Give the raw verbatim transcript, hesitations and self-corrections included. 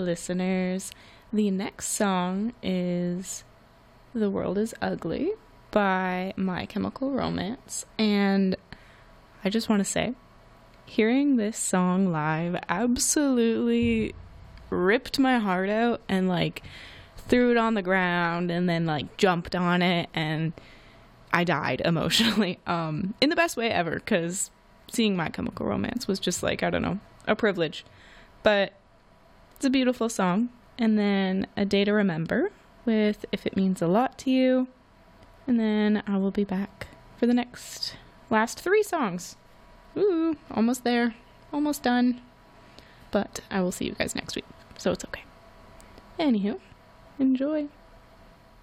listeners. The next song is The World is Ugly by My Chemical Romance. And I just want to say, hearing this song live absolutely ripped my heart out and like threw it on the ground and then like jumped on it, and I died emotionally um in the best way ever, because seeing My Chemical Romance was just like, I don't know, a privilege. But it's a beautiful song. And then A Day to Remember with If It Means a Lot to You. And then I will be back for the next last three songs. Ooh, almost there. Almost done. But I will see you guys next week, so it's okay. Anywho, enjoy.